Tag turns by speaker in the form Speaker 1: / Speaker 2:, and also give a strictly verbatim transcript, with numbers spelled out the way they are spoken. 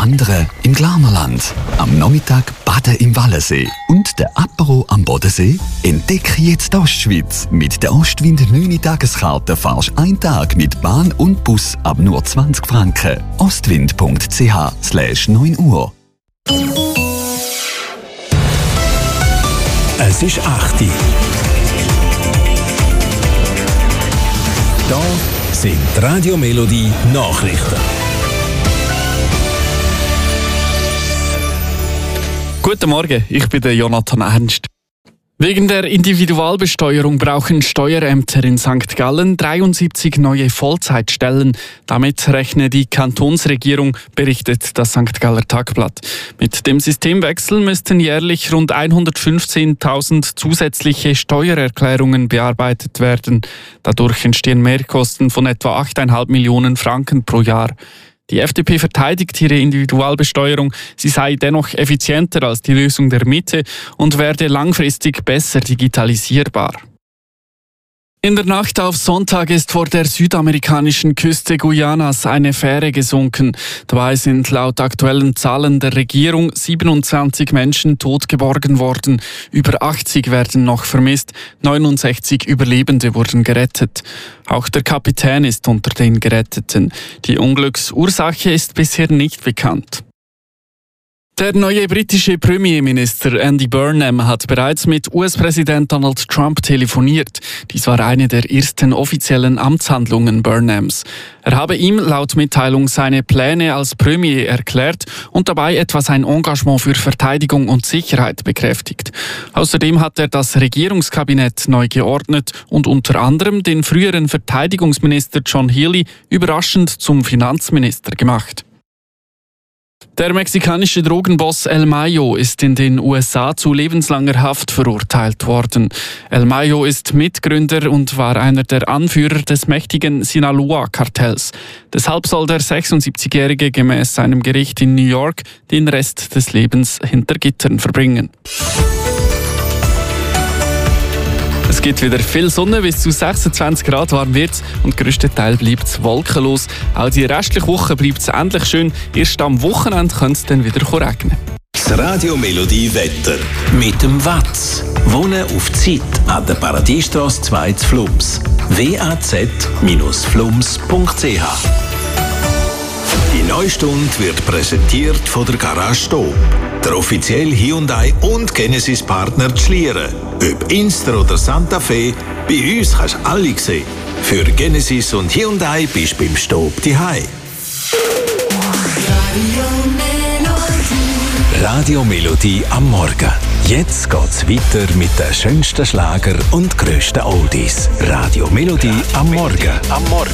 Speaker 1: Wandern im Glanerland, am Nachmittag baden im Wallensee und der Apero am Bodensee? Entdecke jetzt die Ostschweiz. Mit der Ostwind neun Tageskarte fahrst einen Tag mit Bahn und Bus ab nur zwanzig Franken. ostwind.ch slash neun Uhr.
Speaker 2: Es ist acht Uhr. Da sind die Radio Melodie Nachrichten.
Speaker 3: Guten Morgen, ich bin der Jonathan Ernst. Wegen der Individualbesteuerung brauchen Steuerämter in Sankt Gallen dreiundsiebzig neue Vollzeitstellen. Damit rechne die Kantonsregierung, berichtet das Sankt Galler Tagblatt. Mit dem Systemwechsel müssten jährlich rund hundertfünfzehntausend zusätzliche Steuererklärungen bearbeitet werden. Dadurch entstehen Mehrkosten von etwa acht Komma fünf Millionen Franken pro Jahr. Die F D P verteidigt ihre Individualbesteuerung. Sie sei dennoch effizienter als die Lösung der Mitte und werde langfristig besser digitalisierbar. In der Nacht auf Sonntag ist vor der südamerikanischen Küste Guyanas eine Fähre gesunken. Dabei sind laut aktuellen Zahlen der Regierung siebenundzwanzig Menschen tot geborgen worden. Über achtzig werden noch vermisst, neunundsechzig Überlebende wurden gerettet. Auch der Kapitän ist unter den Geretteten. Die Unglücksursache ist bisher nicht bekannt. Der neue britische Premierminister Andy Burnham hat bereits mit U S-Präsident Donald Trump telefoniert. Dies war eine der ersten offiziellen Amtshandlungen Burnhams. Er habe ihm laut Mitteilung seine Pläne als Premier erklärt und dabei etwa sein Engagement für Verteidigung und Sicherheit bekräftigt. Außerdem hat er das Regierungskabinett neu geordnet und unter anderem den früheren Verteidigungsminister John Healey überraschend zum Finanzminister gemacht. Der mexikanische Drogenboss El Mayo ist in den U S A zu lebenslanger Haft verurteilt worden. El Mayo ist Mitgründer und war einer der Anführer des mächtigen Sinaloa-Kartells. Deshalb soll der sechsundsiebzigjährige gemäß seinem Gericht in New York den Rest des Lebens hinter Gittern verbringen. Es gibt wieder viel Sonne, bis zu sechsundzwanzig Grad warm wird und der grösste Teil bleibt wolkenlos. Auch die restliche Woche bleibt es endlich schön. Erst am Wochenende könnte es dann wieder regnen.
Speaker 2: Das Radio Melodie Wetter mit dem Watz. Wohnen auf Zeit an der Paradiestrasse zwei zu Flums. w a z Bindestrich flums punkt c h. Die neue Stunde wird präsentiert von der Garage Stop, der offizielle Hyundai und Genesis Partner Schlieren. Ob Inster oder Santa Fe, bei uns kannst du alle sehen. Für Genesis und Hyundai bist du beim Stop daheim. Radio Melodie am Morgen. Jetzt geht's weiter mit den schönsten Schlager und grössten Oldies. Radio Melodie am Morgen. Am Morgen.